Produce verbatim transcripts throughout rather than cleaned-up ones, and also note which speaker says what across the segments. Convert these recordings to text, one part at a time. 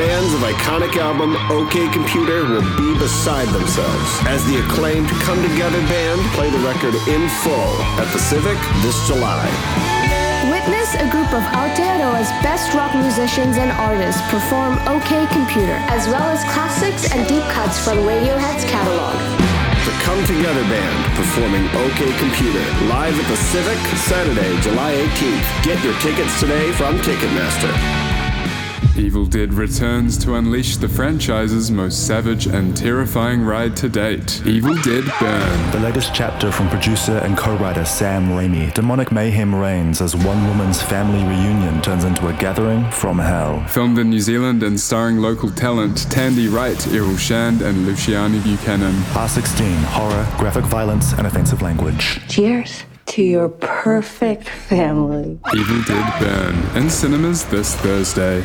Speaker 1: fans of iconic album OK Computer will be beside themselves as the acclaimed Come Together Band play the record in full at the Civic this July.
Speaker 2: Witness a group of Aotearoa's best rock musicians and artists perform OK Computer, as well as classics and deep cuts from Radiohead's catalog.
Speaker 1: The Come Together Band performing OK Computer live at the Civic Saturday, July eighteenth. Get your tickets today from Ticketmaster.
Speaker 3: Evil Dead returns to unleash the franchise's most savage and terrifying ride to date. Evil Dead Burn.
Speaker 4: The latest chapter from producer and co-writer Sam Raimi. Demonic mayhem reigns as one woman's family reunion turns into a gathering from hell.
Speaker 3: Filmed in New Zealand and starring local talent Tandy Wright, Errol Shand and Luciana Buchanan.
Speaker 4: R sixteen, horror, graphic violence and offensive language.
Speaker 5: Cheers to your perfect family.
Speaker 3: Evil Dead Burn. In cinemas this Thursday.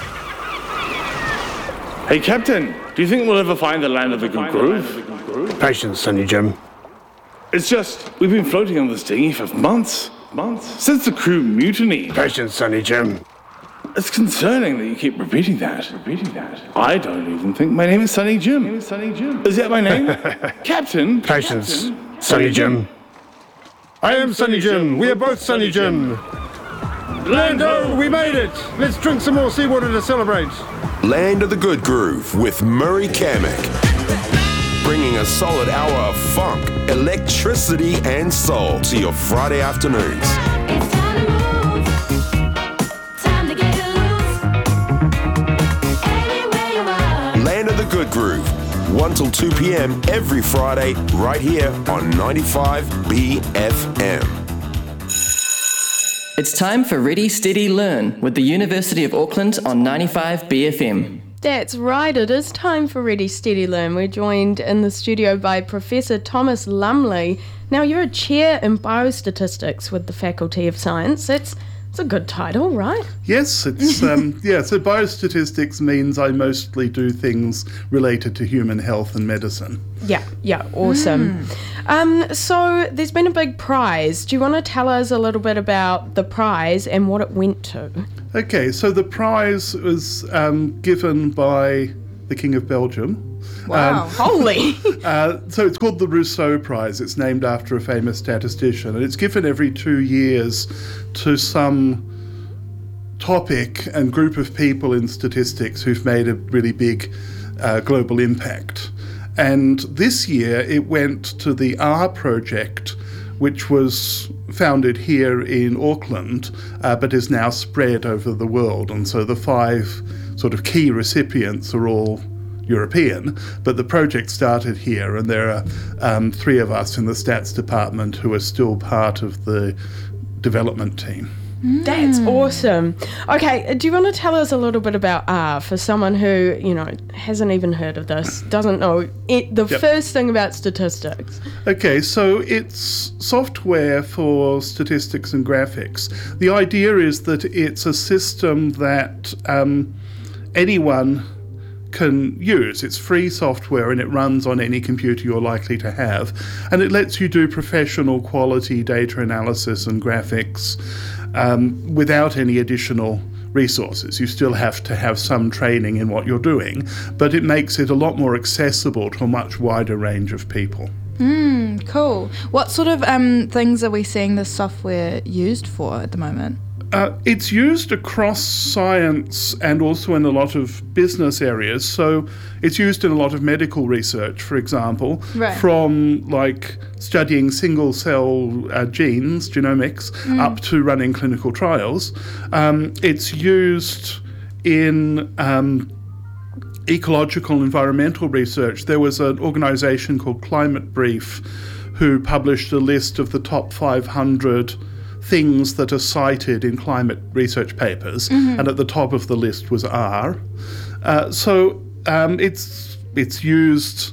Speaker 6: Hey, Captain, do you think we'll ever find the land of the good groove?
Speaker 7: Patience, Sonny Jim.
Speaker 6: It's just, we've been floating on this dinghy for months, months, since the crew mutiny.
Speaker 7: Patience, Sonny Jim.
Speaker 6: It's concerning that you keep repeating that, repeating that. I don't even think my name is Sonny Jim. My name is Sonny Jim. Is that my name? Captain?
Speaker 7: Patience, Captain? Sonny Jim. I am Sonny Jim. We are both Sonny Jim. Lando, we made it. Let's drink some more seawater to celebrate.
Speaker 8: Land of the Good Groove with Murray Kamek. Bringing a solid hour of funk, electricity and soul to your Friday afternoons.
Speaker 9: It's time to move. Time to get loose. Anywhere you are.
Speaker 8: Land of the Good Groove. one till two p.m. every Friday right here on ninety-five B F M.
Speaker 10: It's time for Ready, Steady, Learn with the University of Auckland on ninety-five B F M.
Speaker 11: That's right, it is time for Ready, Steady, Learn. We're joined in the studio by Professor Thomas Lumley. Now, you're a chair in biostatistics with the Faculty of Science. That's It's a good title, right?
Speaker 12: Yes, it's um, yeah. So biostatistics means I mostly do things related to human health and medicine.
Speaker 11: Yeah, yeah, awesome. Mm. Um, so there's been a big prize. Do you want to tell us a little bit about the prize and what it went to?
Speaker 12: Okay, so the prize was um, given by the King of Belgium.
Speaker 11: Wow, um, holy!
Speaker 12: uh, so it's called the Rousseau Prize. It's named after a famous statistician, and it's given every two years to some topic and group of people in statistics who've made a really big uh, global impact. And this year it went to the R project, which was founded here in Auckland, uh, but is now spread over the world. And so the five sort of key recipients are all European, but the project started here, and there are um, three of us in the stats department who are still part of the development team.
Speaker 11: That's awesome. Okay, do you want to tell us a little bit about R for someone who, you know, hasn't even heard of this, doesn't know it, the yep. first thing about statistics?
Speaker 12: Okay, so it's software for statistics and graphics. The idea is that it's a system that um, anyone can use. It's free software and it runs on any computer you're likely to have, and it lets you do professional quality data analysis and graphics um, without any additional resources. You still have to have some training in what you're doing, but it makes it a lot more accessible to a much wider range of people.
Speaker 13: Mm, cool. What sort of um, things are we seeing this software used for at the moment?
Speaker 12: Uh, it's used across science and also in a lot of business areas. So it's used in a lot of medical research, for example,
Speaker 13: right.
Speaker 12: from like studying single cell uh, genes, genomics, mm. up to running clinical trials. Um, it's used in um, ecological environmental research. There was an organization called Climate Brief who published a list of the top five hundred things that are cited in climate research papers, mm-hmm. and at the top of the list was R. Uh, so um, it's it's used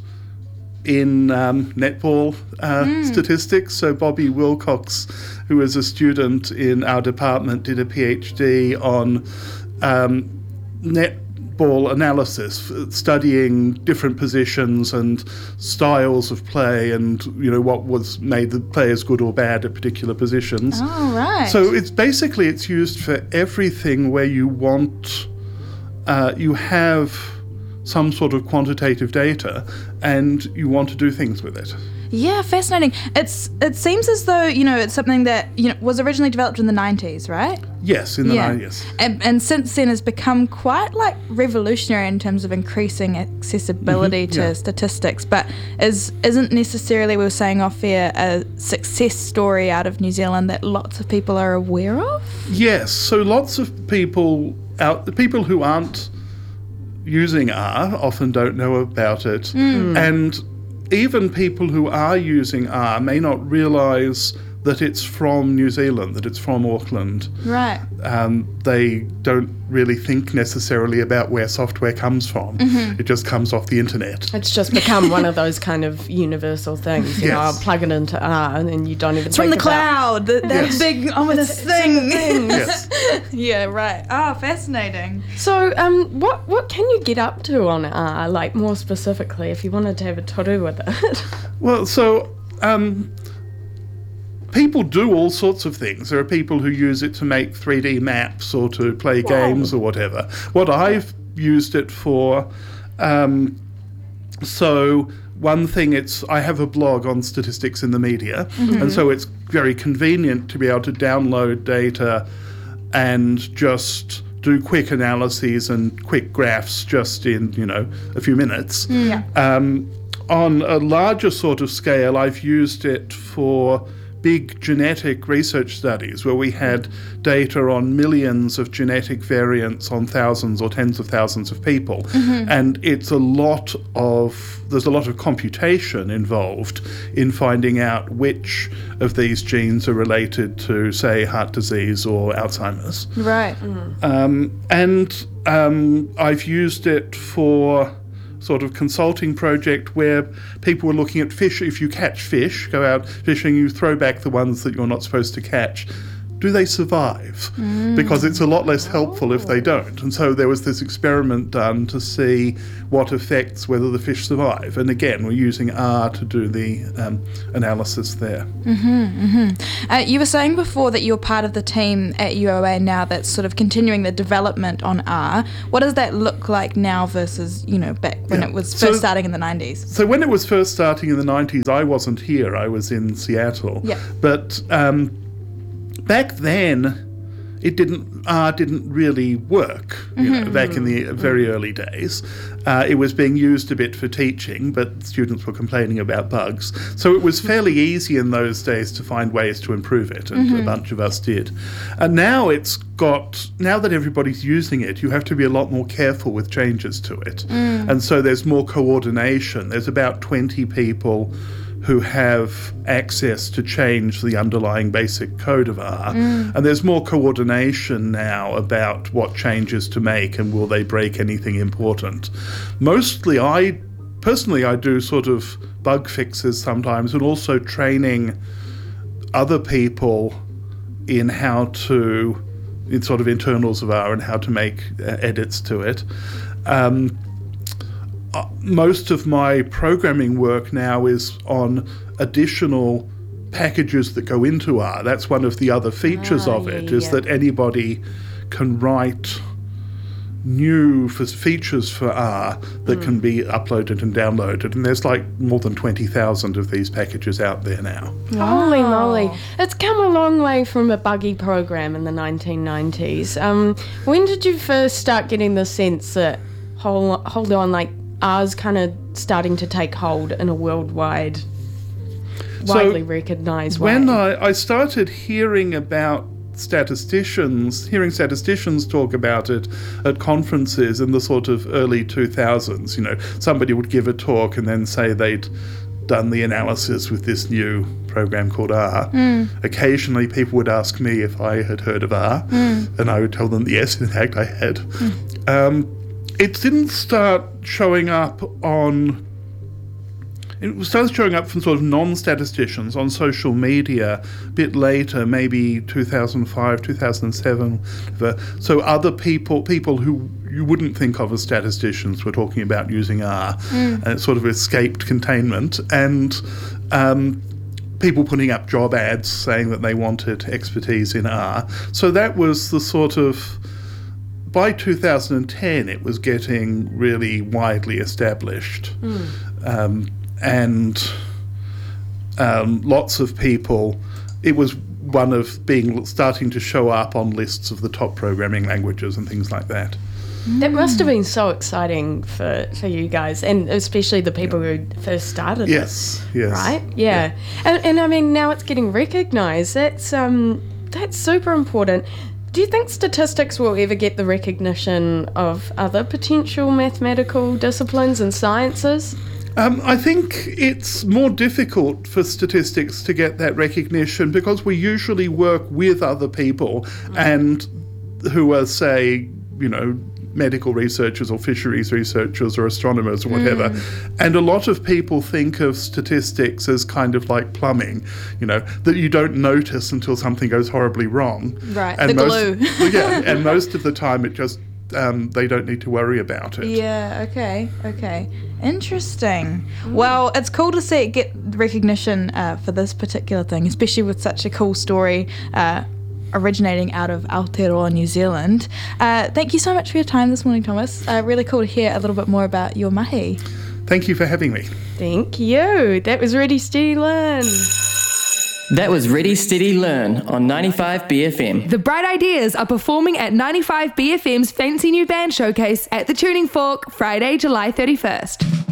Speaker 12: in um, netball uh, mm. statistics. So Bobby Wilcox, who was a student in our department, did a PhD on um, net ball analysis, studying different positions and styles of play, and you know what was made the players good or bad at particular positions.
Speaker 13: Oh, right.
Speaker 12: So it's basically it's used for everything where you want uh, you have some sort of quantitative data and you want to do things with it.
Speaker 13: Yeah, fascinating. It's it seems as though, you know, it's something that, you know, was originally developed in the nineties, right?
Speaker 12: Yes, in the
Speaker 13: Yeah.
Speaker 12: nineties.
Speaker 13: And, and since then has become quite like revolutionary in terms of increasing accessibility
Speaker 12: Mhm,
Speaker 13: to
Speaker 12: yeah.
Speaker 13: statistics, but is isn't necessarily, we were saying off air, a success story out of New Zealand that lots of people are aware of?
Speaker 12: Yes, so lots of people out, the people who aren't using R often don't know about it,
Speaker 13: Mm.
Speaker 12: and even people who are using R may not realise that it's from New Zealand, that it's from Auckland.
Speaker 13: Right.
Speaker 12: Um, they don't really think necessarily about where software comes from.
Speaker 11: Mhm.
Speaker 12: It just comes off the internet.
Speaker 11: It's just become one of those kind of universal things. You know, I'll
Speaker 12: Yes.
Speaker 11: plug it into R and then you don't even
Speaker 13: It's from
Speaker 11: think
Speaker 13: the
Speaker 11: about-
Speaker 13: cloud, that, that
Speaker 11: Yes.
Speaker 13: big ominous
Speaker 11: It's- it's in the
Speaker 13: thing.
Speaker 11: things.
Speaker 12: Yes.
Speaker 13: Yeah, right. Ah, fascinating.
Speaker 11: So, um, what what can you get up to on R? Like more specifically, if you wanted to have a to-do with it.
Speaker 12: Well, so um, people do all sorts of things. There are people who use it to make three D maps or to play
Speaker 11: Wow.
Speaker 12: games or whatever. What I've used it for, um, so one thing, it's I have a blog on statistics in the media,
Speaker 14: Mhm.
Speaker 12: and so it's very convenient to be able to download data and just do quick analyses and quick graphs just in, you know, a few minutes.
Speaker 13: Yeah.
Speaker 12: Um, on a larger sort of scale, I've used it for big genetic research studies where we had data on millions of genetic variants on thousands or tens of thousands of people.
Speaker 14: Mhm.
Speaker 12: And it's a lot of, there's a lot of computation involved in finding out which of these genes are related to, say, heart disease or Alzheimer's.
Speaker 13: Right.
Speaker 12: Um, and um, I've used it for sort of consulting project where people were looking at fish. If you catch fish, go out fishing, you throw back the ones that you're not supposed to catch. Do they survive?
Speaker 14: Mm.
Speaker 12: Because it's a lot less helpful if they don't. And so there was this experiment done to see what affects whether the fish survive. And again, we're using R to do the um, analysis there.
Speaker 13: Mm-hmm, mm-hmm. Uh, you were saying before that you're part of the team at U O A now that's sort of continuing the development on R. What does that look like now versus, you know, back when
Speaker 12: Yeah.
Speaker 13: it was
Speaker 12: So-
Speaker 13: first starting in the nineties?
Speaker 12: So when it was first starting in the nineties, I wasn't here. I was in Seattle.
Speaker 13: Yeah.
Speaker 12: But um, back then, it didn't R didn't really work. You know,
Speaker 13: Mhm.
Speaker 12: back in the very early days, uh, it was being used a bit for teaching, but students were complaining about bugs. So it was fairly easy in those days to find ways to improve it, and a
Speaker 14: Mhm.
Speaker 12: bunch of us did. And now it's got now that everybody's using it, you have to be a lot more careful with changes to it.
Speaker 14: Mm.
Speaker 12: And so there's more coordination. There's about twenty people who have access to change the underlying basic code of R.
Speaker 14: Mm.
Speaker 12: And there's more coordination now about what changes to make and will they break anything important. Mostly I, personally, I do sort of bug fixes sometimes and also training other people in how to, in sort of internals of R and how to make uh, edits to it. Um, Uh, most of my programming work now is on additional packages that go into R. That's one of the other features
Speaker 14: Ah,
Speaker 12: of
Speaker 14: yeah,
Speaker 12: it, is
Speaker 14: yeah.
Speaker 12: that anybody can write new f- features for R that
Speaker 11: Mm.
Speaker 12: can be uploaded and downloaded. And there's like more than twenty thousand of these packages out there now.
Speaker 11: Holy moly. It's come a long way from a buggy program in the nineteen nineties. Um, when did you first start getting the sense that, hold, hold on, like, R's kind of starting to take hold in a worldwide,
Speaker 12: So,
Speaker 11: widely recognised way?
Speaker 12: When I, I started hearing about statisticians, hearing statisticians talk about it at conferences in the sort of early two thousands, you know, somebody would give a talk and then say they'd done the analysis with this new program called R.
Speaker 14: Mm.
Speaker 12: Occasionally people would ask me if I had heard of R,
Speaker 14: Mm.
Speaker 12: and I would tell them yes, in fact I had. Um, it didn't start showing up on It started showing up from sort of non-statisticians on social media a bit later, maybe two thousand five, two thousand seven. So other people, people who you wouldn't think of as statisticians, were talking about using R,
Speaker 14: Mm.
Speaker 12: and it sort of escaped containment. And um, people putting up job ads saying that they wanted expertise in R. So that was the sort of by two thousand ten, it was getting really widely established. Mm. Um, and um, lots of people, it was one of being starting to show up on lists of the top programming languages and things like that.
Speaker 11: That must have been so exciting for, for you guys, and especially the people who first started
Speaker 12: yes,
Speaker 11: it.
Speaker 12: Yes,
Speaker 11: right? Yeah, yeah. And, and I mean, now it's getting recognised. That's um, that's super important. Do you think statistics will ever get the recognition of other potential mathematical disciplines and sciences?
Speaker 12: Um, I think it's more difficult for statistics to get that recognition because we usually work with other people mm. and who are, say, you know, medical researchers or fisheries researchers or astronomers or whatever. Mm. And a lot of people think of statistics as kind of like plumbing, you know, that you don't notice until something goes horribly wrong.
Speaker 13: Right,
Speaker 12: and
Speaker 13: the
Speaker 12: most,
Speaker 13: glue.
Speaker 12: yeah, and most of the time it just, um, they don't need to worry about it.
Speaker 13: Yeah, okay, okay. Interesting. Well, it's cool to see it get recognition uh, for this particular thing, especially with such a cool story uh, originating out of Aotearoa, New Zealand. Uh, thank you so much for your time this morning, Thomas. Uh, really cool to hear a little bit more about your mahi.
Speaker 12: Thank you for having me.
Speaker 11: Thank you. That was Ready, Steady, Learn.
Speaker 10: That was Ready, Steady, Learn on ninety-five B F M.
Speaker 14: The Bright Ideas are performing at ninety-five B F M's Fancy New Band Showcase at the Tuning Fork, Friday, July thirty-first.